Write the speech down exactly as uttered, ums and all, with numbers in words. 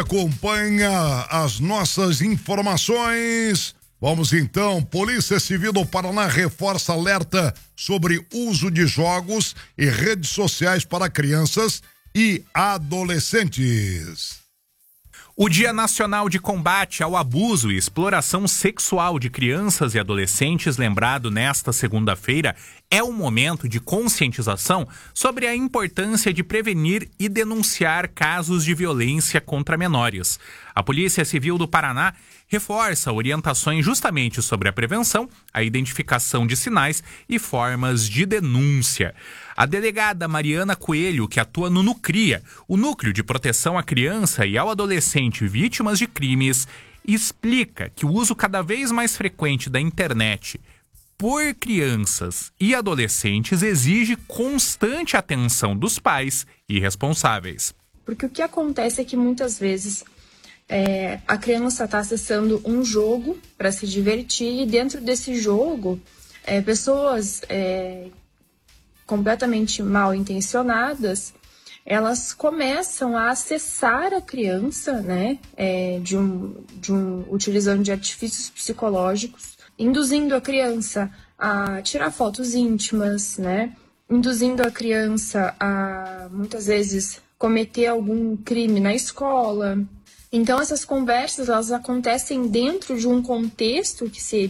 Acompanha as nossas informações. Vamos então, Polícia Civil do Paraná reforça alerta sobre uso de jogos e redes sociais para crianças e adolescentes. O Dia Nacional de Combate ao Abuso e Exploração Sexual de Crianças e Adolescentes, lembrado nesta segunda-feira, é um momento de conscientização sobre a importância de prevenir e denunciar casos de violência contra menores. A Polícia Civil do Paraná reforça orientações justamente sobre a prevenção, a identificação de sinais e formas de denúncia. A delegada Mariana Coelho, que atua no NUCRIA, o Núcleo de Proteção à Criança e ao Adolescente Vítimas de Crimes, explica que o uso cada vez mais frequente da internet por crianças e adolescentes exige constante atenção dos pais e responsáveis. Porque o que acontece é que muitas vezes é, a criança está acessando um jogo para se divertir e dentro desse jogo é, pessoas é, completamente mal intencionadas, elas começam a acessar a criança, né, é, de um, de um, utilizando de artifícios psicológicos, induzindo a criança a tirar fotos íntimas, né? Induzindo a criança a, muitas vezes, cometer algum crime na escola. Então, essas conversas, elas acontecem dentro de um contexto que seria